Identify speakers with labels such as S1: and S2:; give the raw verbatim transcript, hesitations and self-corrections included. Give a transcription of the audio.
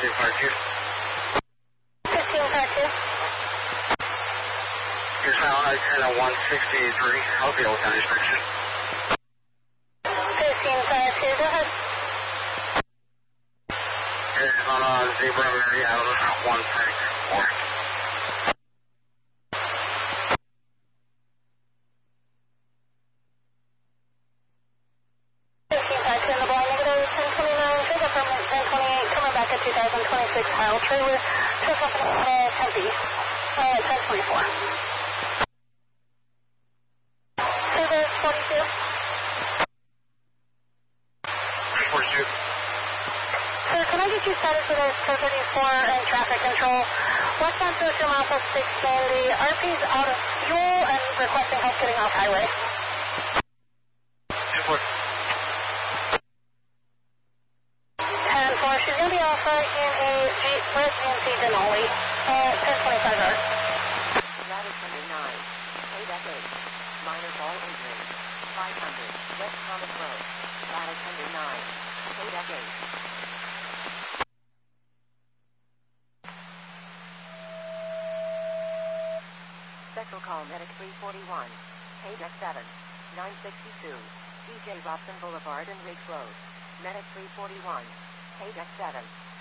S1: fifteen five two.
S2: fifteen five two.
S1: Here's now I ten at one sixty-three. I'll be able to inspection.
S2: fifteen five two, go ahead.
S1: Here's on uh, Zebra Mary out of one six four.
S2: fifteen five two in the blind negative, ten twenty-nine, take up from ten twenty-eight, coming back at two thousand twenty-six Kyle trailer, took up at uh, Tempe, uh, ten twenty-four. Silver forty-two.
S1: forty-two.
S2: Sir, can I get you status with our ten thirty-four and traffic control? Westbound to two miles of six seventy, R P's out of fuel and requesting help getting off highway.
S1: Support.
S2: ten four, she's going to be off uh, in a G red G M C Denali, uh, ten twenty-five hours.
S3: Lattice number nine, Payback eight, minor ball injury, five hundred, West Thomas Road, Lattice number nine, Payback eight. Spectral call medic three forty-one, Payback seven, nine sixty-two, C J Robson Boulevard and Riggs Road, medic three forty-one, Payback seven.